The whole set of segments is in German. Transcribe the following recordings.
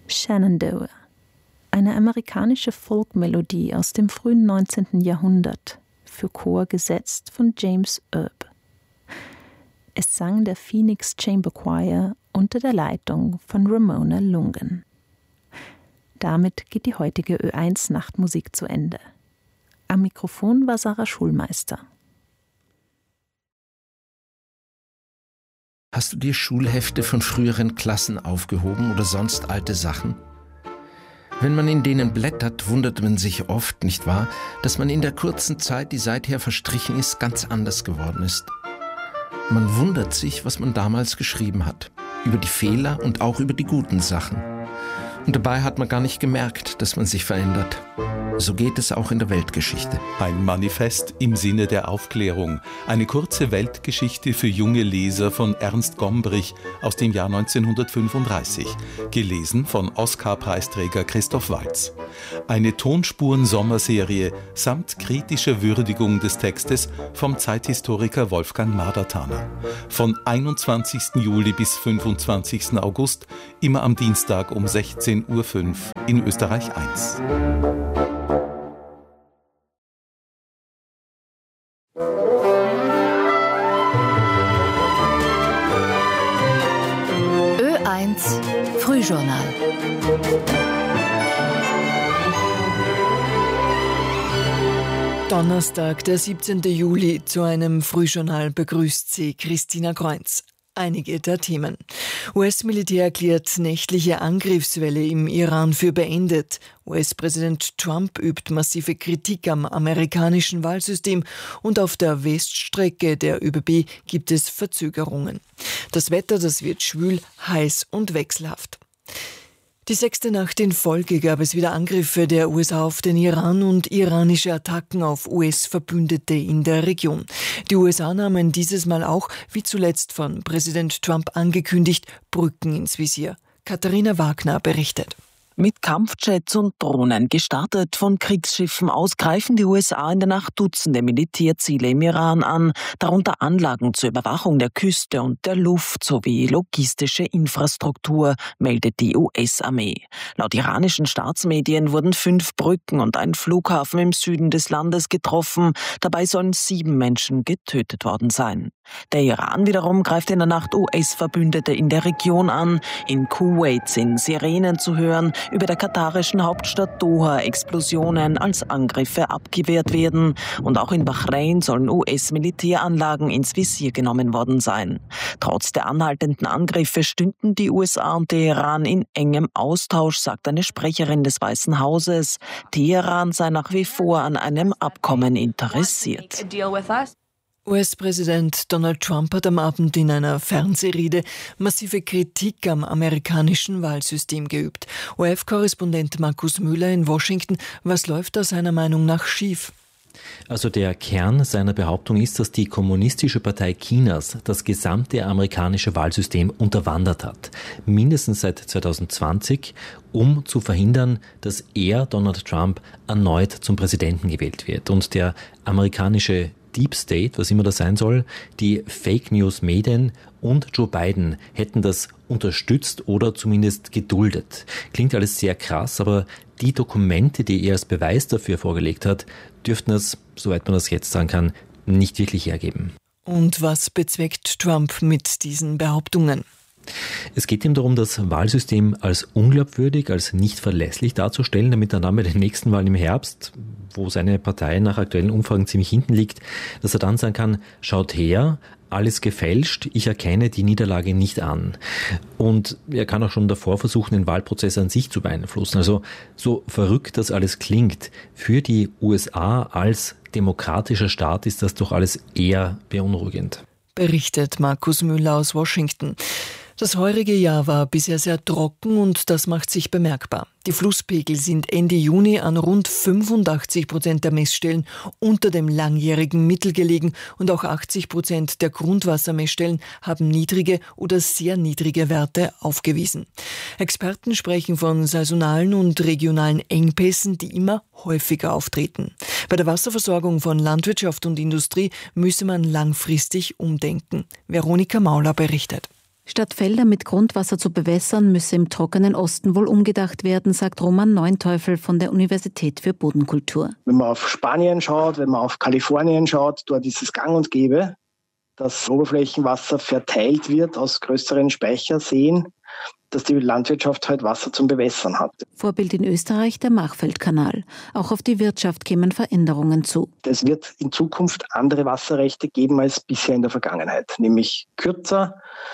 Shenandoah, eine amerikanische Folkmelodie aus dem frühen 19. Jahrhundert, für Chor gesetzt von James Earp. Es sang der Phoenix Chamber Choir unter der Leitung von Ramona Lungen. Damit geht die heutige Ö1 Nachtmusik zu Ende. Am Mikrofon war Sarah Schulmeister. Hast du dir Schulhefte von früheren Klassen aufgehoben oder sonst alte Sachen? Wenn man in denen blättert, wundert man sich oft, nicht wahr, dass man in der kurzen Zeit, die seither verstrichen ist, ganz anders geworden ist. Man wundert sich, was man damals geschrieben hat, über die Fehler und auch über die guten Sachen. Und dabei hat man gar nicht gemerkt, dass man sich verändert. So geht es auch in der Weltgeschichte. Ein Manifest im Sinne der Aufklärung. Eine kurze Weltgeschichte für junge Leser von Ernst Gombrich aus dem Jahr 1935. Gelesen von Oscar-Preisträger Christoph Waltz. Eine Tonspuren-Sommerserie samt kritischer Würdigung des Textes vom Zeithistoriker Wolfgang Madertaner. Von 21. Juli bis 25. August, immer am Dienstag um 16:05 Uhr in Österreich 1. Ö1 Frühjournal. Donnerstag, der 17. Juli, zu einem Frühjournal begrüßt Sie Christina Kreunz. Einige der Themen. US-Militär erklärt nächtliche Angriffswelle im Iran für beendet. US-Präsident Trump übt massive Kritik am amerikanischen Wahlsystem und auf der Weststrecke der ÖBB gibt es Verzögerungen. Das Wetter, das wird schwül, heiß und wechselhaft. Die 6. Nacht in Folge gab es wieder Angriffe der USA auf den Iran und iranische Attacken auf US-Verbündete in der Region. Die USA nahmen dieses Mal auch, wie zuletzt von Präsident Trump angekündigt, Brücken ins Visier. Katharina Wagner berichtet. Mit Kampfjets und Drohnen, gestartet von Kriegsschiffen aus, greifen die USA in der Nacht Dutzende Militärziele im Iran an, darunter Anlagen zur Überwachung der Küste und der Luft sowie logistische Infrastruktur, meldet die US-Armee. Laut iranischen Staatsmedien wurden 5 Brücken und ein Flughafen im Süden des Landes getroffen. Dabei sollen 7 Menschen getötet worden sein. Der Iran wiederum greift in der Nacht US-Verbündete in der Region an. In Kuwait sind Sirenen zu hören, über der katarischen Hauptstadt Doha Explosionen als Angriffe abgewehrt werden. Und auch in Bahrain sollen US-Militäranlagen ins Visier genommen worden sein. Trotz der anhaltenden Angriffe stünden die USA und der Iran in engem Austausch, sagt eine Sprecherin des Weißen Hauses. Teheran sei nach wie vor an einem Abkommen interessiert. US-Präsident Donald Trump hat am Abend in einer Fernsehrede massive Kritik am amerikanischen Wahlsystem geübt. ORF-Korrespondent Markus Müller in Washington, was läuft da seiner Meinung nach schief? Also der Kern seiner Behauptung ist, dass die Kommunistische Partei Chinas das gesamte amerikanische Wahlsystem unterwandert hat. Mindestens seit 2020, um zu verhindern, dass er, Donald Trump, erneut zum Präsidenten gewählt wird. Und der amerikanische Deep State, was immer das sein soll, die Fake-News-Medien und Joe Biden hätten das unterstützt oder zumindest geduldet. Klingt alles sehr krass, aber die Dokumente, die er als Beweis dafür vorgelegt hat, dürften es, soweit man das jetzt sagen kann, nicht wirklich hergeben. Und was bezweckt Trump mit diesen Behauptungen? Es geht ihm darum, das Wahlsystem als unglaubwürdig, als nicht verlässlich darzustellen, damit er dann bei den nächsten Wahlen im Herbst, wo seine Partei nach aktuellen Umfragen ziemlich hinten liegt, dass er dann sagen kann, schaut her, alles gefälscht, ich erkenne die Niederlage nicht an. Und er kann auch schon davor versuchen, den Wahlprozess an sich zu beeinflussen. Also so verrückt das alles klingt, für die USA als demokratischer Staat ist das doch alles eher beunruhigend. Berichtet Markus Müller aus Washington. Das heurige Jahr war bisher sehr trocken und das macht sich bemerkbar. Die Flusspegel sind Ende Juni an rund 85% der Messstellen unter dem langjährigen Mittel gelegen und auch 80% der Grundwassermessstellen haben niedrige oder sehr niedrige Werte aufgewiesen. Experten sprechen von saisonalen und regionalen Engpässen, die immer häufiger auftreten. Bei der Wasserversorgung von Landwirtschaft und Industrie müsse man langfristig umdenken. Veronika Mauler berichtet. Statt Felder mit Grundwasser zu bewässern, müsse im trockenen Osten wohl umgedacht werden, sagt Roman Neunteufel von der Universität für Bodenkultur. Wenn man auf Spanien schaut, wenn man auf Kalifornien schaut, dort ist es gang und gäbe, dass Oberflächenwasser verteilt wird aus größeren Speicherseen, dass die Landwirtschaft halt Wasser zum Bewässern hat. Vorbild in Österreich der Machfeldkanal. Auch auf die Wirtschaft kämen Veränderungen zu. Es wird in Zukunft andere Wasserrechte geben als bisher in der Vergangenheit, nämlich kürzer,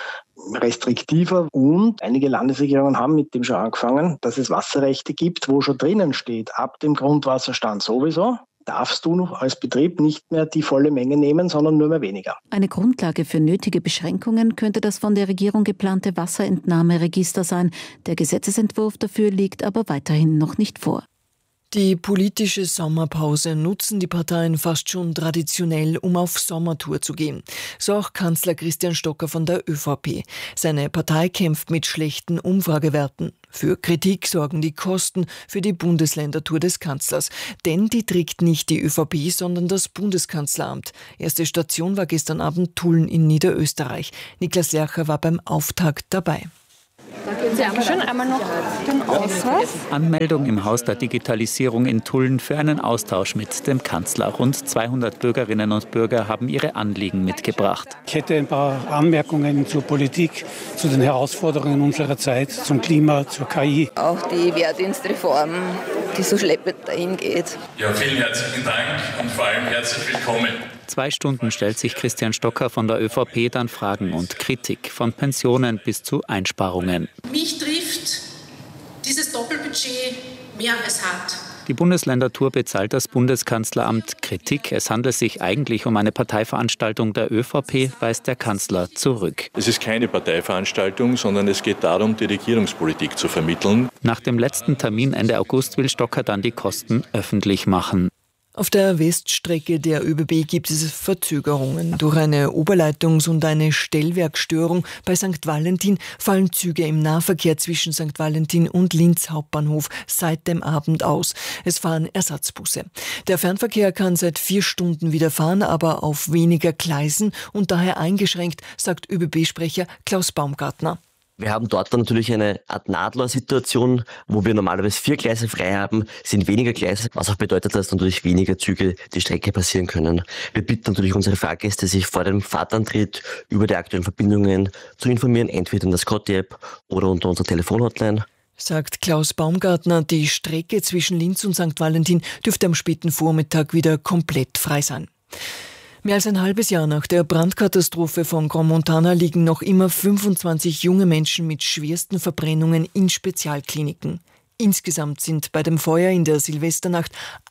restriktiver, und einige Landesregierungen haben mit dem schon angefangen, dass es Wasserrechte gibt, wo schon drinnen steht, ab dem Grundwasserstand sowieso darfst du noch als Betrieb nicht mehr die volle Menge nehmen, sondern nur mehr weniger. Eine Grundlage für nötige Beschränkungen könnte das von der Regierung geplante Wasserentnahmeregister sein. Der Gesetzesentwurf dafür liegt aber weiterhin noch nicht vor. Die politische Sommerpause nutzen die Parteien fast schon traditionell, um auf Sommertour zu gehen. So auch Kanzler Christian Stocker von der ÖVP. Seine Partei kämpft mit schlechten Umfragewerten. Für Kritik sorgen die Kosten für die Bundesländertour des Kanzlers. Denn die trägt nicht die ÖVP, sondern das Bundeskanzleramt. Erste Station war gestern Abend Tulln in Niederösterreich. Niklas Lercher war beim Auftakt dabei. Dankeschön. Einmal noch den Ausweis. Anmeldung im Haus der Digitalisierung in Tulln für einen Austausch mit dem Kanzler. Rund 200 Bürgerinnen und Bürger haben ihre Anliegen mitgebracht. Ich hätte ein paar Anmerkungen zur Politik, zu den Herausforderungen unserer Zeit, zum Klima, zur KI. Auch die Wehrdienstreform, die so schleppend dahin geht. Ja, vielen herzlichen Dank und vor allem herzlich willkommen. 2 Stunden stellt sich Christian Stocker von der ÖVP dann Fragen und Kritik, von Pensionen bis zu Einsparungen. Mich trifft dieses Doppelbudget mehr als hart. Die Bundesländertour bezahlt das Bundeskanzleramt. Kritik, es handelt sich eigentlich um eine Parteiveranstaltung der ÖVP, weist der Kanzler zurück. Es ist keine Parteiveranstaltung, sondern es geht darum, die Regierungspolitik zu vermitteln. Nach dem letzten Termin Ende August will Stocker dann die Kosten öffentlich machen. Auf der Weststrecke der ÖBB gibt es Verzögerungen. Durch eine Oberleitungs- und eine Stellwerkstörung bei St. Valentin fallen Züge im Nahverkehr zwischen St. Valentin und Linz Hauptbahnhof seit dem Abend aus. Es fahren Ersatzbusse. Der Fernverkehr kann seit 4 Stunden wieder fahren, aber auf weniger Gleisen und daher eingeschränkt, sagt ÖBB-Sprecher Klaus Baumgartner. Wir haben dort dann natürlich eine Art Nadler-Situation, wo wir normalerweise 4 Gleise frei haben, sind weniger Gleise, was auch bedeutet, dass natürlich weniger Züge die Strecke passieren können. Wir bitten natürlich unsere Fahrgäste, sich vor dem Fahrtantritt über die aktuellen Verbindungen zu informieren, entweder in der Scotty-App oder unter unserer Telefonhotline. Sagt Klaus Baumgartner, die Strecke zwischen Linz und St. Valentin dürfte am späten Vormittag wieder komplett frei sein. Mehr als ein halbes Jahr nach der Brandkatastrophe von Grand Montana liegen noch immer 25 junge Menschen mit schwersten Verbrennungen in Spezialkliniken. Insgesamt sind bei dem Feuer in der Silvesternacht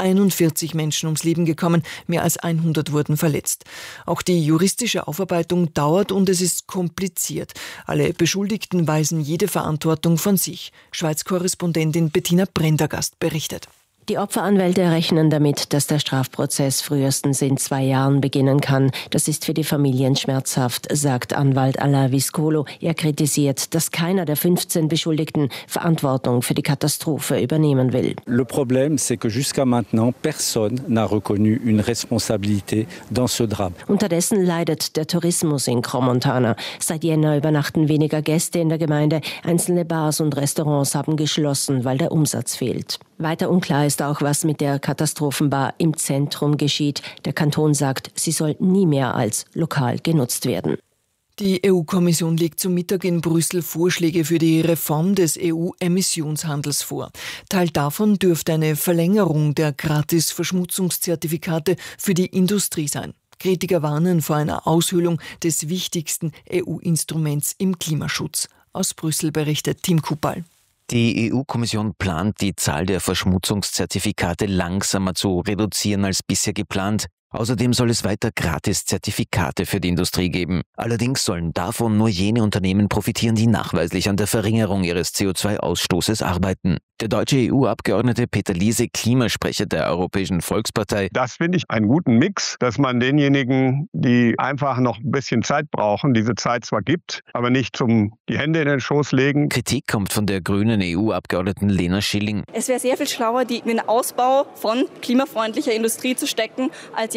41 Menschen ums Leben gekommen, mehr als 100 wurden verletzt. Auch die juristische Aufarbeitung dauert und es ist kompliziert. Alle Beschuldigten weisen jede Verantwortung von sich. Schweiz-Korrespondentin Bettina Prendergast berichtet. Die Opferanwälte rechnen damit, dass der Strafprozess frühestens in 2 Jahren beginnen kann. Das ist für die Familien schmerzhaft, sagt Anwalt Alain Viscolo. Er kritisiert, dass keiner der 15 Beschuldigten Verantwortung für die Katastrophe übernehmen will. Le problème, c'est que jusqu'à maintenant, personne n'a reconnu une responsabilité dans ce drame. Unterdessen leidet der Tourismus in Grand Montana. Seit Jänner übernachten weniger Gäste in der Gemeinde. Einzelne Bars und Restaurants haben geschlossen, weil der Umsatz fehlt. Weiter unklar ist auch, was mit der Katastrophenbar im Zentrum geschieht. Der Kanton sagt, sie soll nie mehr als lokal genutzt werden. Die EU-Kommission legt zum Mittag in Brüssel Vorschläge für die Reform des EU-Emissionshandels vor. Teil davon dürfte eine Verlängerung der Gratis-Verschmutzungszertifikate für die Industrie sein. Kritiker warnen vor einer Aushöhlung des wichtigsten EU-Instruments im Klimaschutz. Aus Brüssel berichtet Tim Kupal. Die EU-Kommission plant, die Zahl der Verschmutzungszertifikate langsamer zu reduzieren als bisher geplant. Außerdem soll es weiter Gratis-Zertifikate für die Industrie geben. Allerdings sollen davon nur jene Unternehmen profitieren, die nachweislich an der Verringerung ihres CO2-Ausstoßes arbeiten. Der deutsche EU-Abgeordnete Peter Liese, Klimasprecher der Europäischen Volkspartei. Das finde ich einen guten Mix, dass man denjenigen, die einfach noch ein bisschen Zeit brauchen, diese Zeit zwar gibt, aber nicht die Hände in den Schoß legen. Kritik kommt von der grünen EU-Abgeordneten Lena Schilling. Es wäre sehr viel schlauer, die in den Ausbau von klimafreundlicher Industrie zu stecken, als jetzt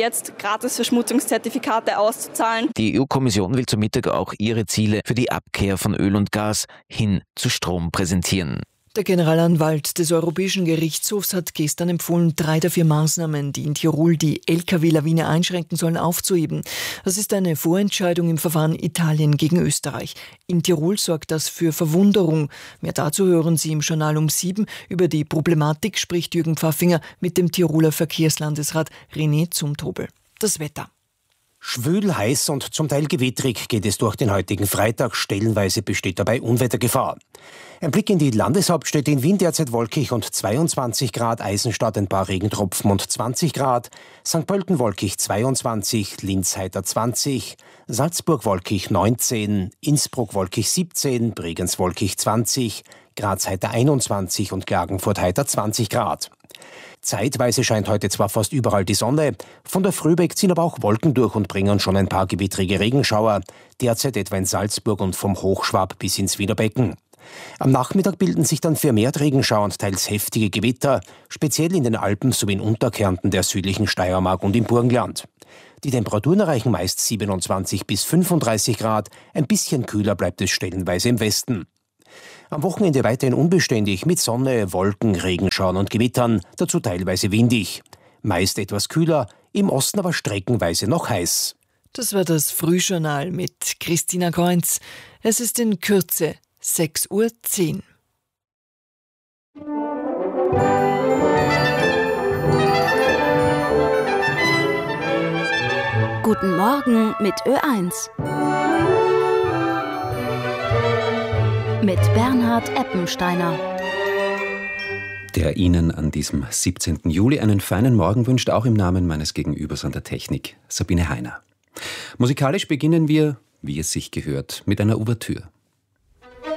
jetzt gratis Verschmutzungszertifikate auszuzahlen. Die EU-Kommission will zum Mittag auch ihre Ziele für die Abkehr von Öl und Gas hin zu Strom präsentieren. Der Generalanwalt des Europäischen Gerichtshofs hat gestern empfohlen, 3 der 4 Maßnahmen, die in Tirol die Lkw-Lawine einschränken sollen, aufzuheben. Das ist eine Vorentscheidung im Verfahren Italien gegen Österreich. In Tirol sorgt das für Verwunderung. Mehr dazu hören Sie im Journal um 7. Über die Problematik spricht Jürgen Pfaffinger mit dem Tiroler Verkehrslandesrat René Zumtobel. Das Wetter. Schwül, heiß und zum Teil gewittrig geht es durch den heutigen Freitag. Stellenweise besteht dabei Unwettergefahr. Ein Blick in die Landeshauptstädte: in Wien derzeit wolkig und 22 Grad, Eisenstadt ein paar Regentropfen und 20 Grad, St. Pölten wolkig 22, Linz heiter 20, Salzburg wolkig 19, Innsbruck wolkig 17, Bregenz wolkig 20, Graz heiter 21 und Klagenfurt heiter 20 Grad. Zeitweise scheint heute zwar fast überall die Sonne, von der Früh weg ziehen aber auch Wolken durch und bringen schon ein paar gewittrige Regenschauer, derzeit etwa in Salzburg und vom Hochschwab bis ins Wiener Becken. Am Nachmittag bilden sich dann vermehrt Regenschauer und teils heftige Gewitter, speziell in den Alpen sowie in Unterkärnten der südlichen Steiermark und im Burgenland. Die Temperaturen erreichen meist 27 bis 35 Grad, ein bisschen kühler bleibt es stellenweise im Westen. Am Wochenende weiterhin unbeständig mit Sonne, Wolken, Regenschauern und Gewittern, dazu teilweise windig. Meist etwas kühler, im Osten aber streckenweise noch heiß. Das war das Frühjournal mit Christina Kreunz. Es ist in Kürze 6:10 Uhr. Guten Morgen mit Ö1. Mit Bernhard Eppensteiner. Der Ihnen an diesem 17. Juli einen feinen Morgen wünscht, auch im Namen meines Gegenübers an der Technik, Sabine Heiner. Musikalisch beginnen wir, wie es sich gehört, mit einer Ouvertüre.